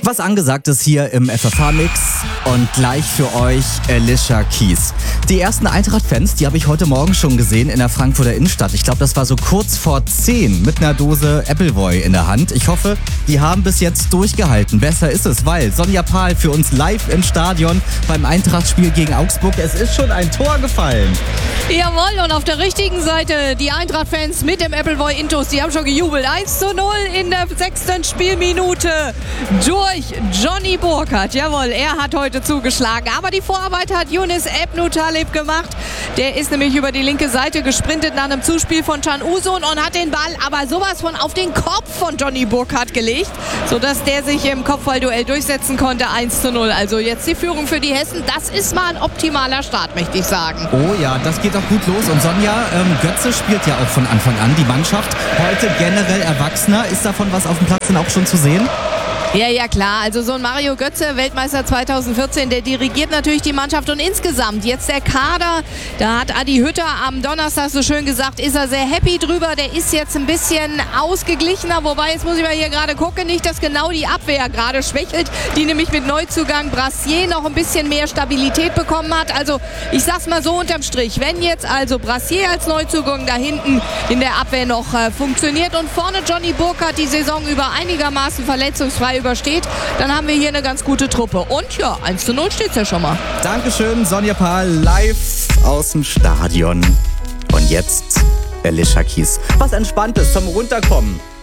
Was angesagt ist hier im FFH-Mix und gleich für euch Alicia Keys. Die ersten Eintracht-Fans, die habe ich heute Morgen schon gesehen in der Frankfurter Innenstadt. Ich glaube, das war so kurz vor 10 mit einer Dose Appleboy in der Hand. Ich hoffe, die haben bis jetzt durchgehalten. Besser ist es, weil Sonja Pahl für uns live im Stadion beim Eintracht-Spiel gegen Augsburg. Es ist schon ein Tor gefallen. Jawohl, und auf der richtigen Seite die Eintracht-Fans mit dem Appleboy Intus. Die haben schon gejubelt. 1:0 in der 6. Spielminute durch Johnny Burkhardt. Jawohl, er hat heute zugeschlagen. Aber die Vorarbeit hat Younes Ebnou-Taleb gemacht. Der ist nämlich über die linke Seite gesprintet nach einem Zuspiel von Can Uzun und hat den Ball aber sowas von auf den Kopf von Johnny Burkhardt gelegt, sodass der sich im Kopfballduell durchsetzen konnte. 1:0. Also jetzt die Führung für die Hessen. Das ist mal ein optimaler Start, möchte ich sagen. Oh ja, das geht doch gut los. Und Sonja, Götze spielt ja auch von Anfang an die Mannschaft. Heute generell Erwachsener. Ist davon was auf dem Platz denn auch schon zu sehen? Ja, klar. Also so ein Mario Götze, Weltmeister 2014, der dirigiert natürlich die Mannschaft. Und insgesamt jetzt der Kader, da hat Adi Hütter am Donnerstag so schön gesagt, ist er sehr happy drüber. Der ist jetzt ein bisschen ausgeglichener. Wobei, jetzt muss ich mal hier gerade gucken, nicht, dass genau die Abwehr gerade schwächelt, die nämlich mit Neuzugang Brassier noch ein bisschen mehr Stabilität bekommen hat. Also ich sag's mal so unterm Strich, wenn jetzt also Brassier als Neuzugang da hinten in der Abwehr noch funktioniert und vorne Johnny Burkhardt die Saison über einigermaßen verletzungsfrei übersteht, dann haben wir hier eine ganz gute Truppe. Und ja, 1:0 steht's ja schon mal. Dankeschön, Sonja Pahl, live aus dem Stadion. Und jetzt Alicia Keys. Was Entspanntes zum Runterkommen.